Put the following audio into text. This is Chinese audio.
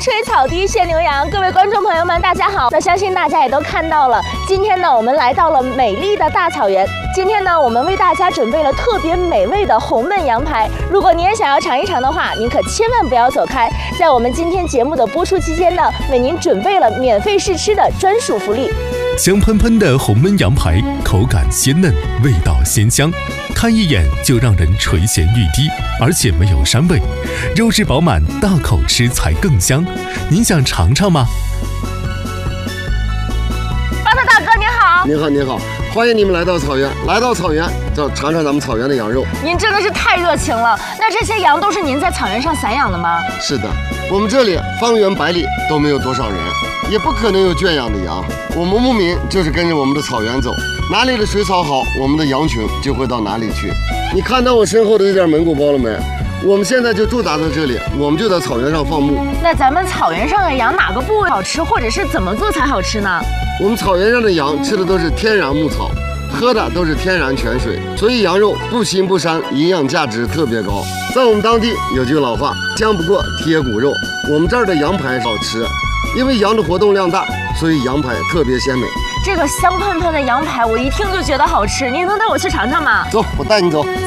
吹草低见牛羊，各位观众朋友们，大家好。那相信大家也都看到了，今天呢，我们来到了美丽的大草原。今天呢，我们为大家准备了特别美味的红焖羊排。如果您也想要尝一尝的话，您可千万不要走开。在我们今天节目的播出期间呢，为您准备了免费试吃的专属福利。 香喷喷的红焖羊排，口感鲜嫩，味道鲜香，看一眼就让人垂涎欲滴，而且没有膻味，肉质饱满，大口吃才更香。您想尝尝吗？ 巴特大哥您好， 您好，您好，欢迎你们来到草原，来到草原就尝尝咱们草原的羊肉。 您真的是太热情了。那这些羊都是您在草原上散养的吗？ 是的，我们这里方圆百里都没有多少人，也不可能有圈养的羊。我们牧民就是跟着我们的草原走，哪里的水草好，我们的羊群就会到哪里去。你看到我身后的这点蒙古包了没？我们现在就驻扎在这里，我们就在草原上放牧。 那咱们草原上的羊哪个部位好吃，或者是怎么做才好吃呢？ 我们草原上的羊吃的都是天然牧草，喝的都是天然泉水，所以羊肉不腥不膻，营养价值特别高。在我们当地有句老话，香不过贴骨肉。我们这儿的羊排好吃，因为羊的活动量大，所以羊排特别鲜美。 这个香喷喷的羊排，我一听就觉得好吃。您能带我去尝尝吗？ 走，我带你走。